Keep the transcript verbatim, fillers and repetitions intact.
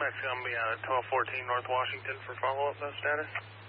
Suspect's going to be out at twelve fourteen North Washington for follow-up, though, status.